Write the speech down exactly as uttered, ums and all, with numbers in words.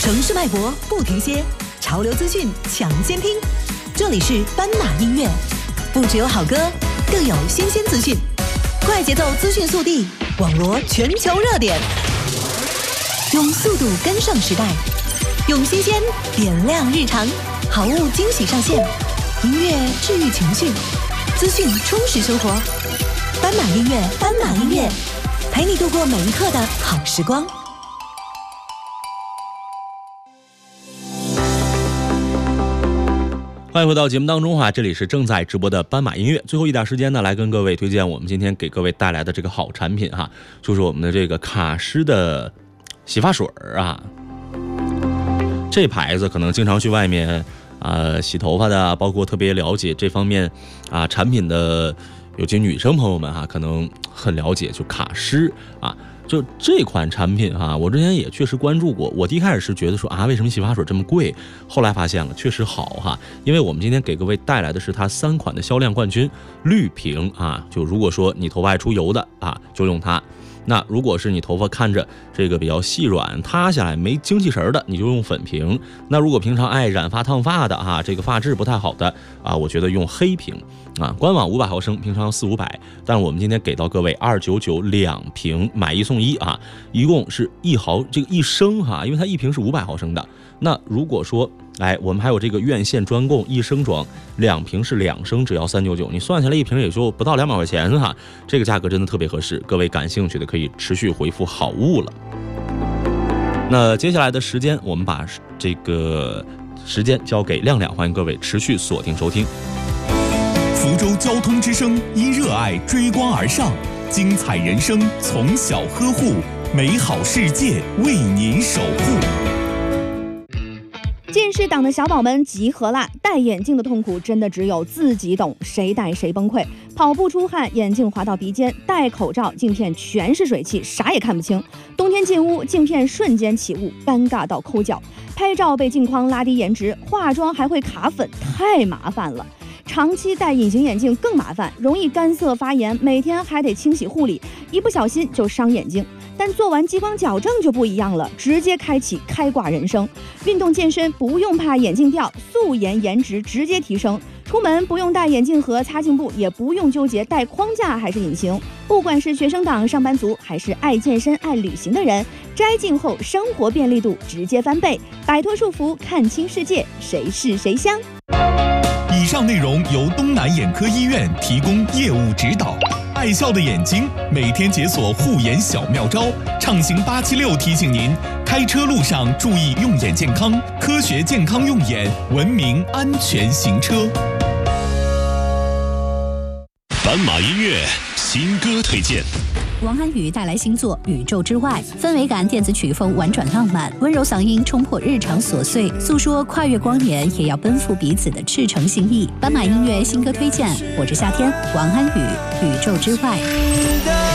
城市脉搏不停歇，潮流资讯抢先听。这里是斑马音乐，不只有好歌，更有新鲜资讯，快节奏资讯速递，网罗全球热点，用速度跟上时代，用新鲜点亮日常，好物惊喜上线，音乐治愈情绪，资讯充实生活。斑马音乐，斑马音乐，陪你度过每一刻的好时光。 欢迎回到节目当中哈，这里是正在直播的斑马音乐。最后一点时间呢，来跟各位推荐我们今天给各位带来的这个好产品哈，就是我们的这个卡诗的洗发水啊。这牌子可能经常去外面啊、呃、洗头发的，包括特别了解这方面啊产品的有些女生朋友们哈，可能很了解，就卡诗啊。就这款产品哈、啊，我之前也确实关注过。我第一开始是觉得说啊，为什么洗发水这么贵？后来发现了，确实好哈。因为我们今天给各位带来的是它三款的销量冠军绿瓶啊。就如果说你头发爱出油的啊，就用它。那如果是你头发看着这个比较细软塌下来没精气神的，你就用粉瓶。那如果平常爱染发烫发的啊，这个发质不太好的啊，我觉得用黑瓶啊。官网五百毫升，平常四五百，但是我们今天给到各位二九九两瓶，买一送一啊，一共是一毫这个一升哈、啊，因为它一瓶是五百毫升的。那如果说哎，我们还有这个院线专供一升装，两瓶是两升，只要三九九，你算下来一瓶也就不到两百块钱哈，这个价格真的特别合适。各位感兴趣的可以持续回复好物了。那接下来的时间，我们把这个时间交给亮亮，欢迎各位持续锁定收听。 福州交通之声因热爱追光而上，精彩人生从小呵护，美好世界为您守护。 近视党的小宝们集合啦！戴眼镜的痛苦真的只有自己懂，谁戴谁崩溃。跑步出汗，眼镜滑到鼻尖；戴口罩，镜片全是水汽，啥也看不清。冬天进屋，镜片瞬间起雾，尴尬到抠脚。拍照被镜框拉低颜值，化妆还会卡粉，太麻烦了。长期戴隐形眼镜更麻烦，容易干涩发炎，每天还得清洗护理，一不小心就伤眼睛。但做完激光矫正就不一样了，直接开启开挂人生。运动健身不用怕眼镜掉，素颜颜值直接提升。出门不用带眼镜盒、擦镜布，也不用纠结戴框架还是隐形。不管是学生党、上班族，还是爱健身、爱旅行的人，摘镜后生活便利度直接翻倍，摆脱束缚，看清世界，谁是谁香。 以上内容由东南眼科医院提供业务指导。爱笑的眼睛，每天解锁护眼小妙招。畅行八七六提醒您，开车路上注意用眼健康，科学健康用眼，文明安全行车。 斑马音乐新歌推荐。 王安宇带来新作《宇宙之外》，氛围感电子曲风婉转浪漫，温柔嗓音冲破日常琐碎，诉说跨越光年也要奔赴彼此的赤诚心意。斑马音乐新歌推荐，我是夏天，王安宇《宇宙之外》。